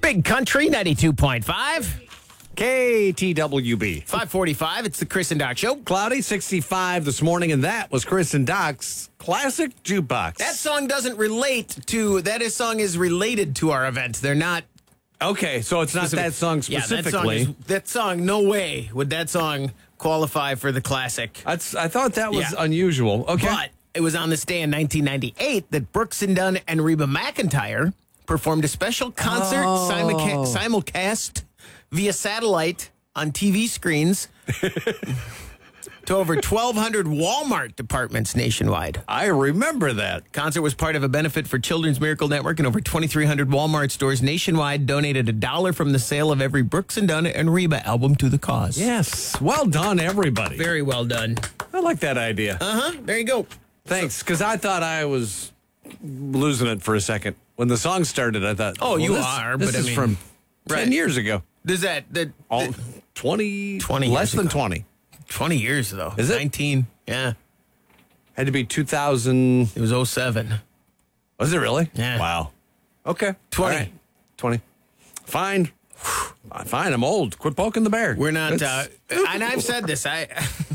Big Country 92.5. KTWB. 545. It's the Chris and Doc Show. Cloudy, 65 this morning, and that was Chris and Doc's classic jukebox. That song doesn't relate to, song is related to our event. They're not. Okay, so it's not that song specifically. Yeah, that song, no way would that song qualify for the classic. I thought that was unusual. Okay. But it was on this day in 1998 that Brooks and Dunn and Reba McEntire performed a special concert simulcast via satellite on TV screens to over 1,200 Walmart departments nationwide. I remember that. Concert was part of a benefit for Children's Miracle Network, and over 2,300 Walmart stores nationwide donated $1 from the sale of every Brooks and Dunn and Reba album to the cause. Yes. Well done, everybody. Very well done. I like that idea. There you go. Thanks, because I thought I was losing it for a second. When the song started, I thought, this is from 10 years ago. Does that 20 20 less years than ago. 20. 20 years, though. Is it? 19. Yeah. Had to be 2000. It was 07. Was it really? Yeah. Wow. Okay. 20. All right. 20. Fine. Fine. I'm old. Quit poking the bear. We're not, and I've said this, I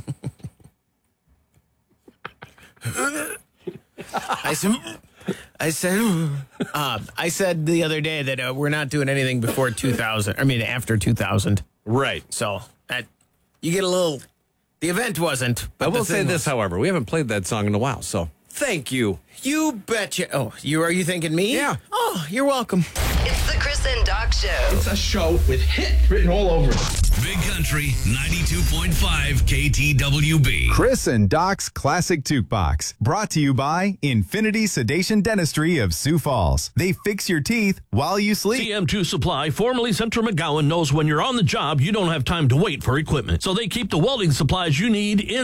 said the other day that we're not doing anything before 2000. I mean, after 2000. Right. So that you get a little. The event wasn't. But I will say this, however, we haven't played that song in a while, so thank you. You betcha. Oh, are you thinking me? Yeah. Oh, you're welcome. It's the Chris and Doc Show. It's a show with hit written all over it. Big Country 92.5 KTWB. Chris and Doc's Classic Jukebox. Brought to you by Infinity Sedation Dentistry of Sioux Falls. They fix your teeth while you sleep. CM2 Supply, formerly Central McGowan, knows when you're on the job, you don't have time to wait for equipment. So they keep the welding supplies you need in